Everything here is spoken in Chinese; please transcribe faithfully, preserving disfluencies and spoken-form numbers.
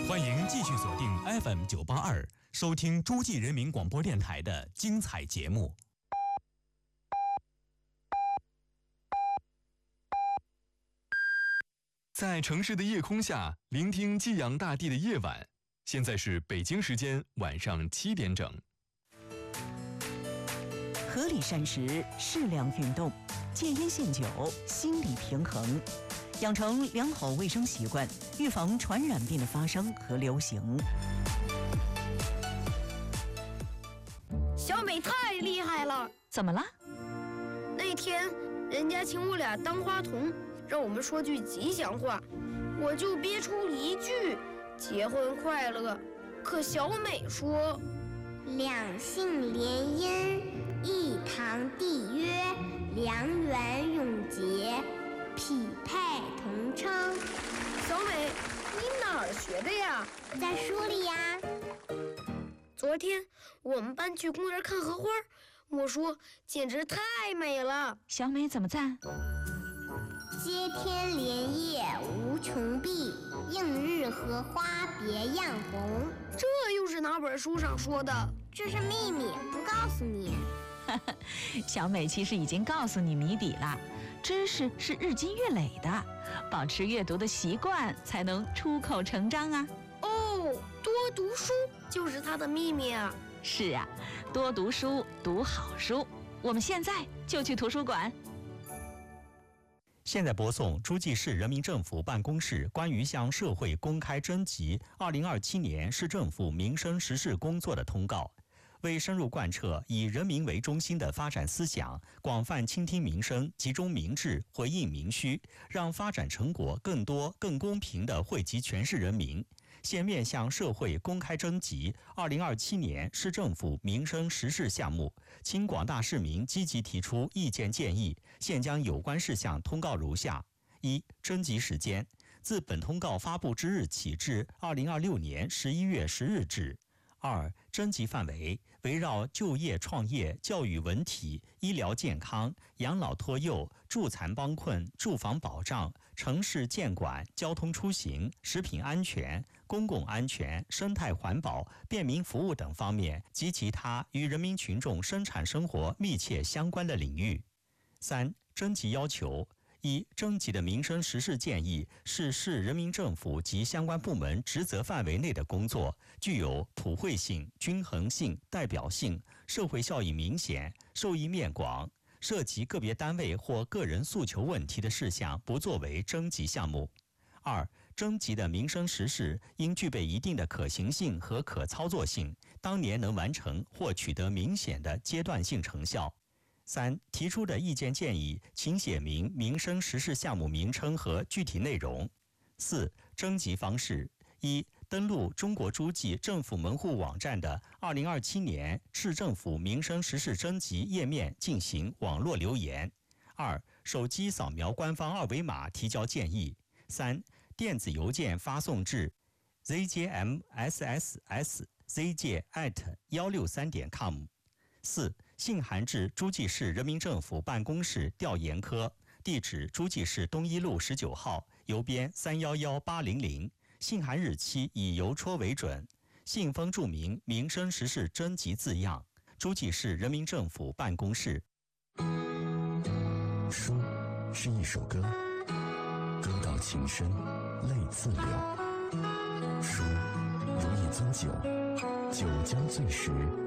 欢迎继续锁定 F M 九八二，收听诸暨人民广播电台的精彩节目。 在城市的夜空下，聆听寄养大地的夜晚。现在是北京时间晚上七点整。 合理膳食，适量运动，戒烟限酒，心理平衡，养成良好卫生习惯，预防传染病的发生和流行。 小美太厉害了！ 怎么了？ 那天人家请我俩当花童，让我们说句吉祥话，我就憋出一句“结婚快乐”。可小美说：“ 两性联姻，一堂缔约，良缘永结，匹配同称。” 小美，你哪儿学的呀？ 在书里呀。 昨天我们班去公园看荷花，我说简直太美了。 小美怎么赞？ 接天莲叶无穷碧，映日荷花别样红。 这又是哪本书上说的？ 这是秘密，不告诉你。 小美其实已经告诉你谜底了，知识是日积月累的，保持阅读的习惯才能出口成章啊。 哦，多读书就是它的秘密啊。 是啊，多读书，读好书。我们现在就去图书馆。 现在播送诸暨市人民政府办公室关于向社会公开征集二零二七年市政府民生实事工作的通告。为深入贯彻以人民为中心的发展思想，广泛倾听民生，集中民智，回应民需，让发展成果更多、更公平地惠及全市人民，现面向社会公开征集二零二七年市政府民生实事项目，请广大市民积极提出意见建议。现将有关事项通告如下：一、征集时间，自本通告发布之日起至二零二六年十一月十日止。二、征集范围围绕就业创业、教育文体、医疗健康、养老托幼、助残帮困、住房保障、城市建管、交通出行、食品安全、公共安全、生态环保、便民服务等方面及其他与人民群众生产生活密切相关的领域。三、征集要求。一、征集的民生实事建议是市人民政府及相关部门职责范围内的工作，具有普惠性、均衡性、代表性，社会效益明显，受益面广，涉及个别单位或个人诉求问题的事项不作为征集项目。二、征集的民生实事应具备一定的可行性和可操作性，当年能完成或取得明显的阶段性成效。三、提出的意见建议，请写明民生实事项目名称和具体内容。四、征集方式：一、登录中国诸暨政府门户网站的二零二七年市政府民生实事征集页面进行网络留言。二、手机扫描官方二维码提交建议。三、电子邮件发送至 z j m s s s z j at 一六三点 com。四、信函至诸暨市人民政府办公室调研科，地址诸暨市东一路十九号，邮编三一一八零零，信函日期以邮戳为准，信封注明民生实事征集字样，诸暨市人民政府办公室。 书是一首歌，歌到情深，泪自流。书如一樽酒，酒将醉时